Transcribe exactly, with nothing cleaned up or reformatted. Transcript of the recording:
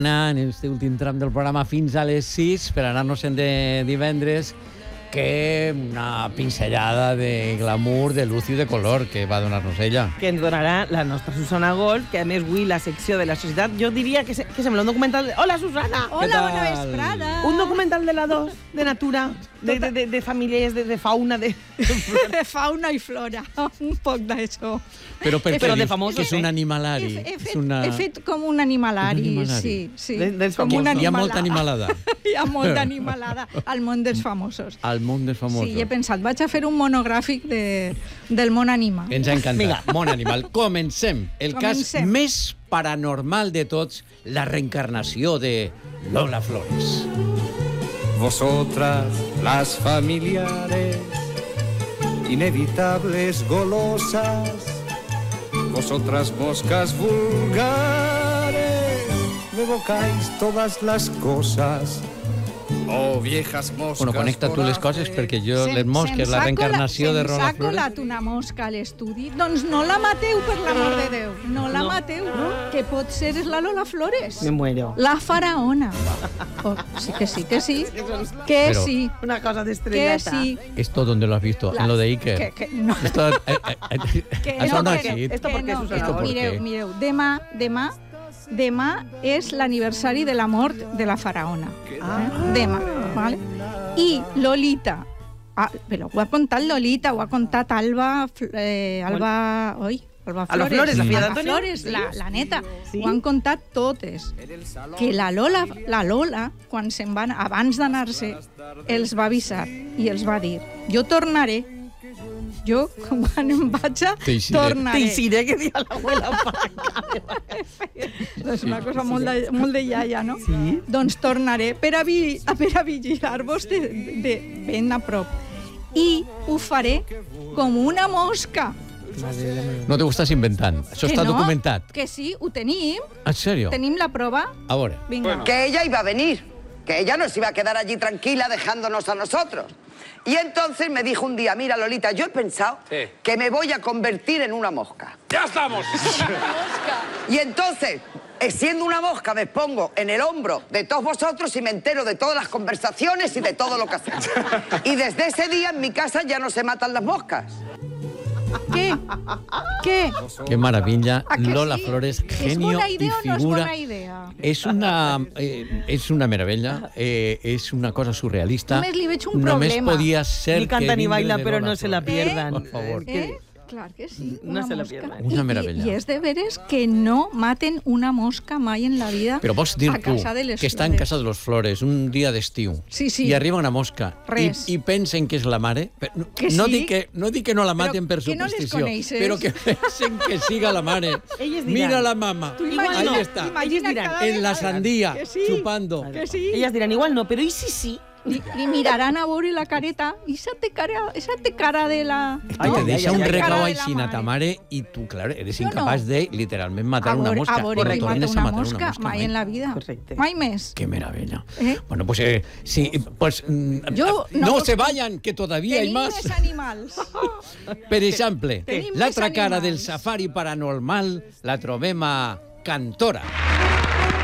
en este últim tram del programa fins a les sis per anar-nos-en de divendres, que una pinzellada de glamour, de luz i de color que va donar-nos ella. Que ens donarà la nostra Susana Golf, que a més avui la secció de la societat, jo diria que, se, que sembla un documental... De... Hola, Susana! Hola, bona vesprada! Un documental de la dos, de natura, de, de, de, de famílies, de, de fauna, de... de fauna i flora, un poc d'això. Però per Però què de famosos, que és un animalari? He, he, fet, és una... he fet com un animalari, un animalari. sí. sí. De, dels com famosos. una Hi ha molta animalada. Hi ha molta animalada al món dels famosos. Al món dels famosos. Sí, he pensat, vaig a fer un monogràfic de, del món animal. Ens ha encantat. Món animal. Comencem. El Comencem. cas més paranormal de tots, la reencarnació de Lola Flores. Vosotras, las familiares, inevitables golosas, vosotras moscas vulgares, me evocáis todas las cosas. Oh, viejas moscas. Bueno, connecta tu les coses perquè jo, Se'm- les mosques, se'm la s'ha reencarnació colat- de Lola Se'm s'ha Flores... colat una mosca a l'estudi. Doncs no la mateu, per l'amor de Déu. No la No. mateu, que pot ser és la Lola Flores. Me muero. La faraona. Oh, sí que sí, que sí. Que Però- sí, Una cosa que d'estrellata. sí. Esto, ¿dónde lo has visto? La- En lo de Iker. Que, que no. Esto, eh, eh, eh, Que això no ha que sigut. Esto que por qué, no, Susana? esto ¿Por mireu, qué? mireu, demà, demà, demà és l'aniversari de la mort de la faraona. Ah. Eh? Demà, vale? I Lolita, ah, però ho ha contat Lolita, ho ha contat Alba, eh, Alba, oi? Alba Alba Flores, Flores, la filla Alba d'Antonio? Flores, la, la neta. Sí? Ho han contat totes. Que la Lola, la Lola, quan se'n van, abans d'anar-se, els va avisar i els va dir, jo tornaré. Jo, quan em vaig a, T'eixiré. tornaré. T'eixiré, que dia l'abuela Paca. És una cosa molt de, molt de iaia, no? Sí. Doncs tornaré per a, vi, per a vigilar-vos de, de ben a prop. I ho faré com una mosca. No te ho estàs inventant. Això Que està no, documentat. Que sí, ho tenim. En sèrio? Tenim la prova. A veure. Vinga. Que ella iba a venir, que ella no se iba a quedar allí tranquila dejándonos a nosotros. Y entonces me dijo un día, mira Lolita, yo he pensado Sí. que me voy a convertir en una mosca. ¡Ya estamos! Y entonces, eh, siendo una mosca, me pongo en el hombro de todos vosotros y me entero de todas las conversaciones y de todo lo que hacéis. Y desde ese día en mi casa ya no se matan las moscas. Què? Què? Qué maravilla. ¿A que Lola sí? Flores, ¿Es genio buena y idea o no es figura. buena idea? És una, eh, és una meravella, eh, és una cosa surrealista. Només li veig un Només problema. podia ser Ni canta que ni vingui baila, de pero Lola no se la Flores. pierdan. Por favor. Eh? Clar que sí, No una se la mosca. pierdan. Una I- meravella. I, I és de veres que no maten una mosca mai en la vida Però vols dir a tu casa de les que està en Flores. casa de los Flores un dia d'estiu Sí, sí. i arriba una mosca Res. i, i pensen que és la mare? Però no, Que no, sí. dic que, no dic que no la maten Però per que no les superstició, coneixes. però que pensen que siga la mare. Elles diran. Mira la mama, Igual ahí no. está, Imagina Ells diran, cada en la vegada sandía, que sí, chupando. que sí. Elles diran, igual no, però i si sí? Li, li miraran a veure la careta i esa te cara, esa te cara de la... I te deixa ai, un ai, ai. recau Cara de així la a ta mare i tu, clar, eres Jo no. incapaç de literalment matar a una veure, mosca. a veure No qui mata tornes a una matar mosca, mai en la vida. Correcte. Mai més. Qué maravilla. ¿Eh? Bueno, pues eh, sí, pues mm, Yo no, no- se vayan, que todavía hay Tenim más. més animals. Per exemple, Tenim l'altra més cara animals. del safari paranormal la trobem a Cantora.